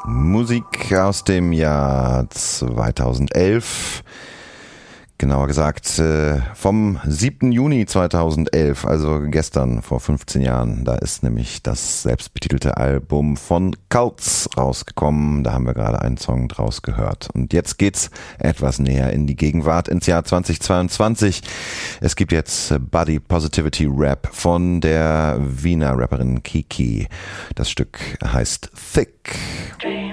Musik aus dem Jahr 2011. Genauer gesagt vom 7. Juni 2011, also gestern vor 15 Jahren. Da ist nämlich das selbstbetitelte Album von Cults rausgekommen. Da haben wir gerade einen Song draus gehört. Und jetzt geht's etwas näher in die Gegenwart, ins Jahr 2022. Es gibt jetzt Body Positivity Rap von der Wiener Rapperin Kiki. Das Stück heißt Thick.